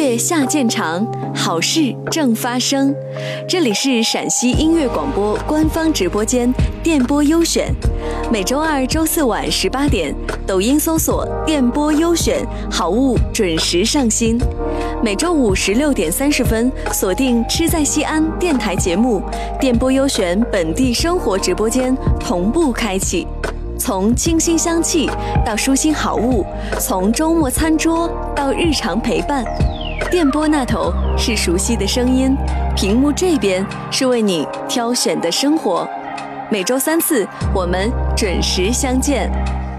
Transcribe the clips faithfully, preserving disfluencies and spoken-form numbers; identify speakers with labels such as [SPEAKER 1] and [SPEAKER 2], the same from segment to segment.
[SPEAKER 1] 乐下渐长，好事正发生。这里是陕西音乐广播官方直播间电波优选，每周二、周四晚十八点，抖音搜索电波优选，好物准时上新。每周五十六点三十分，锁定吃在西安电台节目电波优选本地生活直播间同步开启。从清新香气到舒心好物，从周末餐桌到日常陪伴，电波那头是熟悉的声音，屏幕这边是为你挑选的生活。每周三次，我们准时相见。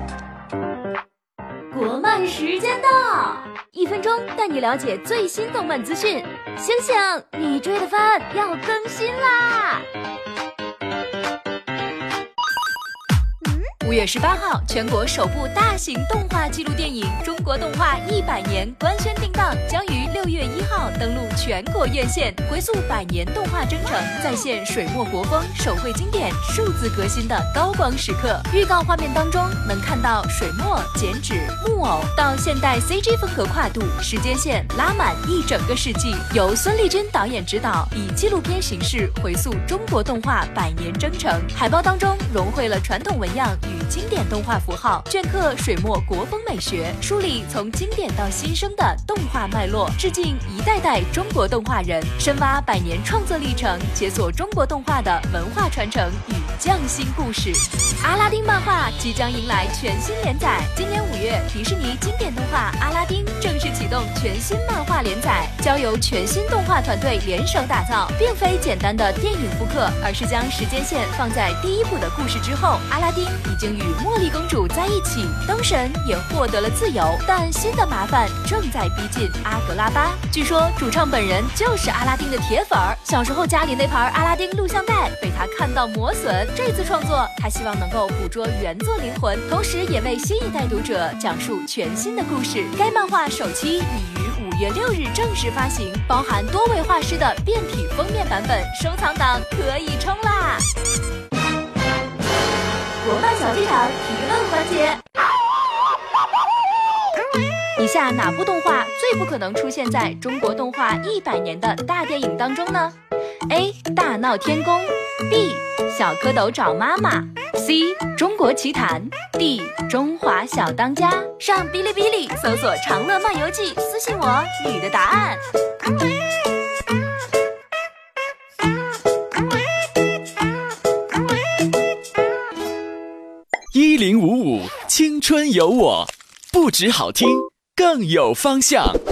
[SPEAKER 2] 国漫时间到，一分钟带你了解最新动漫资讯。醒醒，你追的番要更新啦！五月十八号，全国首部大型动画纪录电影《中国动画一百年》官宣定档，将于六月一号登陆全国院线，回溯百年动画征程，再现水墨国风、手绘经典、数字革新的高光时刻。预告画面当中能看到水墨、剪纸、木偶到现代 C G 风格跨度，时间线拉满一整个世纪。由孙丽君导演执导，以纪录片形式回溯中国动画百年征程。海报当中融汇了传统纹样与经典动画符号，镌刻水墨国风美学，梳理从经典到新生的动画脉络，致敬一代代中国动画人，深挖百年创作历程，解锁中国动画的文化传承与匠心故事。阿拉丁漫画即将迎来全新连载，今年五月，迪士尼经典动画《阿拉丁》正式启动全新漫画连载，交由全新动画团队联手打造，并非简单的电影复刻，而是将时间线放在第一部的故事之后。阿拉丁已经与茉莉公主在一起，灯神也获得了自由，但新的麻烦正在逼近阿格拉巴。据说主唱本人就是阿拉丁的铁粉儿，小时候家里那盘阿拉丁录像带被他看到磨损。这次创作，他希望能够捕捉原作灵魂，同时也为新一代读者讲述全新的故事。该漫画首期已于五月六日正式发行，包含多位画师的变体封面版本，收藏党可以冲啦！国漫小剧场提问环节。以下哪部动画最不可能出现在中国动画一百年的大电影当中呢？ A. 大闹天宫， B. 小蝌蚪找妈妈， C. 中国奇谭， D. 中华小当家。上哔哩哔哩搜索长乐漫游记，私信我你的答案。
[SPEAKER 3] 一零五五青春有我，不止好听，更有方向。